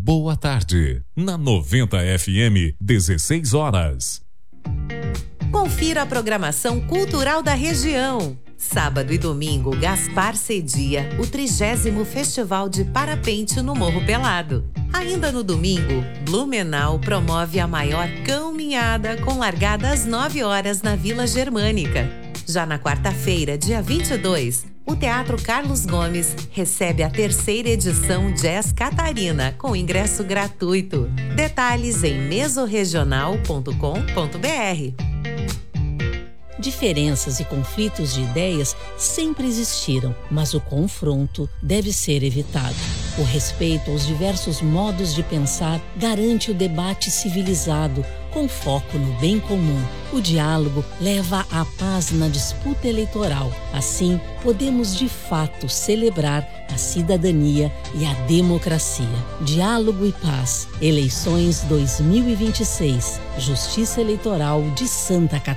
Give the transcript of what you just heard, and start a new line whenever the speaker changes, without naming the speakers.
Boa Tarde, na 90 FM, 16 horas.
Confira a programação cultural da região. Sábado e domingo, Gaspar cedia o 30º Festival de Parapente no Morro Pelado. Ainda no domingo, Blumenau promove a maior caminhada com largada às 9 horas na Vila Germânica. Já na quarta-feira, dia 22, o Teatro Carlos Gomes recebe a 3ª edição Jazz Catarina, com ingresso gratuito. Detalhes em mesorregional.com.br.
Diferenças e conflitos de ideias sempre existiram, mas o confronto deve ser evitado. O respeito aos diversos modos de pensar garante o debate civilizado, com foco no bem comum. O diálogo leva à paz na disputa eleitoral. Assim, podemos de fato celebrar a cidadania e a democracia. Diálogo e paz. Eleições 2026. Justiça Eleitoral de Santa Catarina.